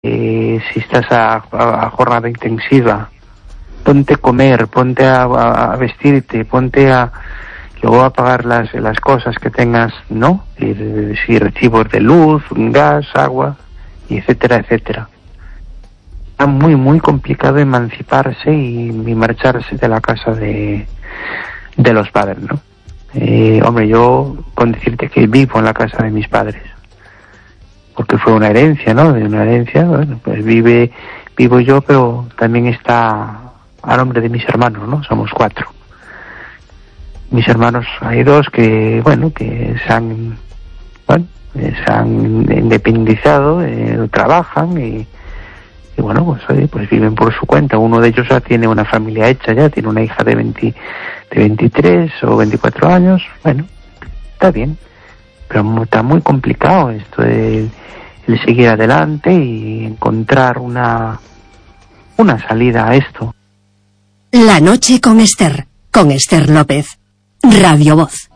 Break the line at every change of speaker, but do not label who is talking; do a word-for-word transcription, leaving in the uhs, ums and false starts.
Eh, si estás a, a, a jornada intensiva, ponte a comer, ponte a, a, a vestirte, ponte a luego a pagar las las cosas que tengas, ¿no? Y, si recibos de luz, gas, agua, y etcétera, etcétera. Está muy, muy complicado emanciparse y, y marcharse de la casa de, de los padres, ¿no? Eh, hombre, yo con decirte que vivo en la casa de mis padres, porque fue una herencia, ¿no? De una herencia, bueno, pues vive, vivo yo, pero también está a nombre de mis hermanos, ¿no? Somos cuatro. Mis hermanos, hay dos que, bueno, que se han, bueno, se han independizado, eh, trabajan y, y bueno, pues oye, pues viven por su cuenta. Uno de ellos ya tiene una familia hecha, ya tiene una hija de veinte, de veintitrés o veinticuatro años. Bueno, está bien, pero está muy complicado esto de el seguir adelante y encontrar una una salida a esto.
La noche con Ester, con Ester López, Radio Voz.